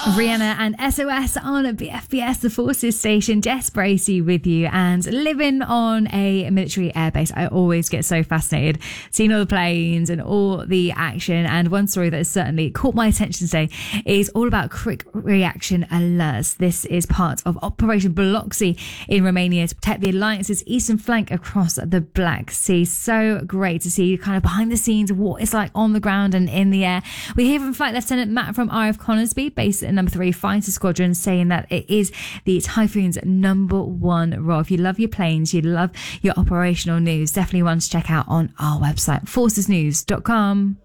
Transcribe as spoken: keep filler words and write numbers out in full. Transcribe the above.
Rihanna and S O S on B F B S, the Forces station. Jess Bracey with you, and living on a military airbase, I always get so fascinated seeing all the planes and all the action. And one story that has certainly caught my attention today is all about quick reaction alerts. This is part of Operation Biloxi in Romania to protect the alliance's eastern flank across the Black Sea. So great to see kind of behind the scenes what it's like on the ground and in the air. We hear from Flight Lieutenant Matt from R A F Conisbee, based at number three Fighter Squadron, saying that it is the Typhoon's number one role. If you love your planes, you love your operational news, definitely one to check out on our website, forces news dot com.